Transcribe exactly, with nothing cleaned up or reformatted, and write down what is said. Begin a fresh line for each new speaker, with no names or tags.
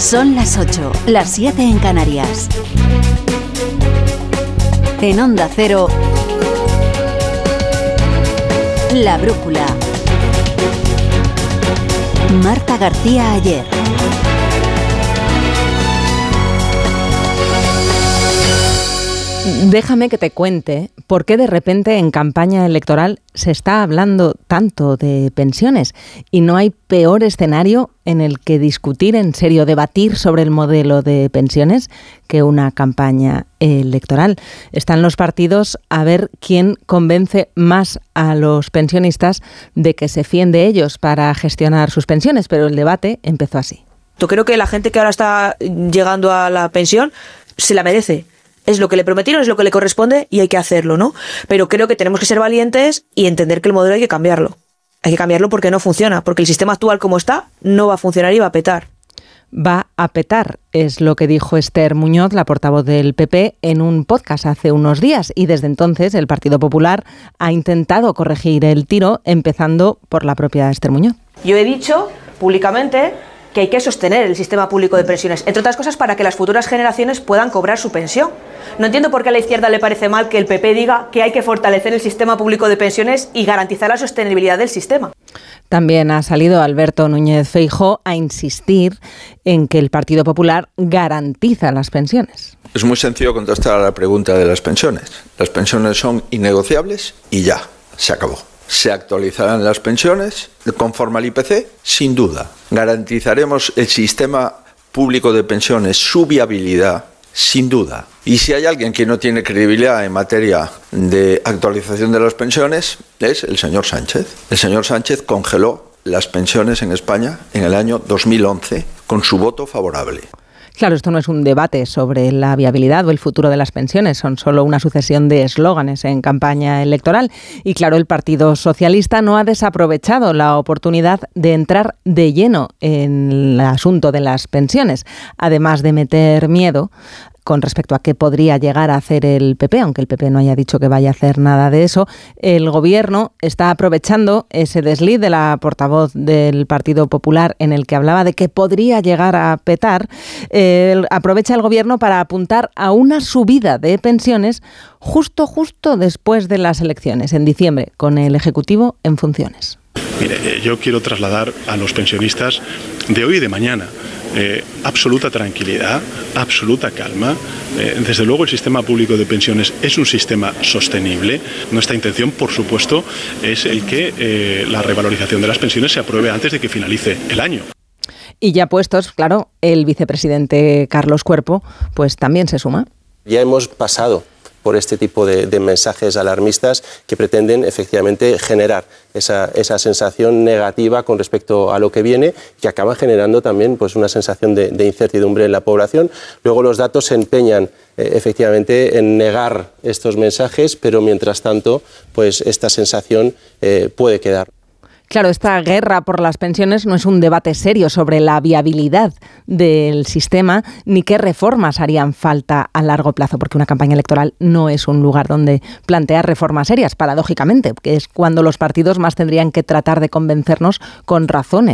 Son las ocho, las siete en Canarias. En Onda Cero, La Brújula. Marta García Ayer.
Déjame que te cuente por qué de repente en campaña electoral se está hablando tanto de pensiones y no hay peor escenario en el que discutir en serio, debatir sobre el modelo de pensiones que una campaña electoral. Están los partidos a ver quién convence más a los pensionistas de que se fíen de ellos para gestionar sus pensiones, pero el debate empezó así.
Yo creo que la gente que ahora está llegando a la pensión se la merece. Es lo que le prometieron, es lo que le corresponde y hay que hacerlo, ¿no? Pero creo que tenemos que ser valientes y entender que el modelo hay que cambiarlo. Hay que cambiarlo porque no funciona, porque el sistema actual como está no va a funcionar y va a petar.
Va a petar, es lo que dijo Esther Muñoz, la portavoz del P P, en un podcast hace unos días. Y desde entonces el Partido Popular ha intentado corregir el tiro, empezando por la propia Esther Muñoz.
Yo he dicho públicamente que hay que sostener el sistema público de pensiones, entre otras cosas para que las futuras generaciones puedan cobrar su pensión. No entiendo por qué a la izquierda le parece mal que el P P diga que hay que fortalecer el sistema público de pensiones y garantizar la sostenibilidad del sistema.
También ha salido Alberto Núñez Feijóo a insistir en que el Partido Popular garantiza las pensiones.
Es muy sencillo contestar a la pregunta de las pensiones. Las pensiones son innegociables y ya, se acabó. ¿Se actualizarán las pensiones conforme al I P C? Sin duda. ¿Garantizaremos el sistema público de pensiones, su viabilidad? Sin duda. Y si hay alguien que no tiene credibilidad en materia de actualización de las pensiones, es el señor Sánchez. El señor Sánchez congeló las pensiones en España en el año dos mil once con su voto favorable.
Claro, esto no es un debate sobre la viabilidad o el futuro de las pensiones, son solo una sucesión de eslóganes en campaña electoral. Y claro, el Partido Socialista no ha desaprovechado la oportunidad de entrar de lleno en el asunto de las pensiones, además de meter miedo con respecto a qué podría llegar a hacer el P P, aunque el P P no haya dicho que vaya a hacer nada de eso. El Gobierno está aprovechando ese desliz de la portavoz del Partido Popular en el que hablaba de que podría llegar a petar. Eh, aprovecha el Gobierno para apuntar a una subida de pensiones justo, justo después de las elecciones, en diciembre, con el Ejecutivo en funciones.
Mire, yo quiero trasladar a los pensionistas de hoy y de mañana Eh, absoluta tranquilidad, absoluta calma. Eh, desde luego el sistema público de pensiones es un sistema sostenible. Nuestra intención, por supuesto, es el que eh, la revalorización de las pensiones se apruebe antes de que finalice el año.
Y ya puestos, claro, el vicepresidente Carlos Cuerpo, pues también se suma.
Ya hemos pasado por este tipo de, de mensajes alarmistas que pretenden efectivamente generar esa, esa sensación negativa con respecto a lo que viene, que acaban generando también pues una sensación de, de incertidumbre en la población. Luego los datos se empeñan eh, efectivamente en negar estos mensajes, pero mientras tanto pues esta sensación eh, puede quedar.
Claro, esta guerra por las pensiones no es un debate serio sobre la viabilidad del sistema ni qué reformas harían falta a largo plazo, porque una campaña electoral no es un lugar donde plantear reformas serias, paradójicamente, que es cuando los partidos más tendrían que tratar de convencernos con razones